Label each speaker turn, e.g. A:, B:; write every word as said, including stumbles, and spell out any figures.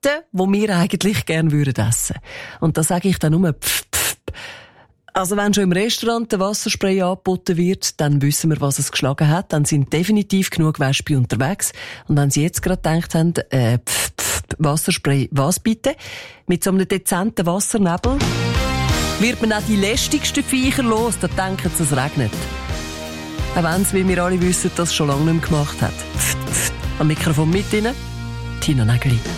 A: Bieten, die wir eigentlich gerne würden essen. Und da sage ich dann nur pff, pff. Also wenn schon im Restaurant der Wasserspray angeboten wird, dann wissen wir, was es geschlagen hat. Dann sind definitiv genug Wespen unterwegs. Und wenn Sie jetzt gerade gedacht haben, äh, pff, pff, Wasserspray, was bitte? Mit so einem dezenten Wassernebel wird man auch die lästigsten Viecher los, da denken sie, es regnet. Auch wenn es, wie wir alle wissen, das schon lange nicht mehr gemacht hat. Pff, pff. Am Mikrofon mit Ihnen, Tina Nägeli.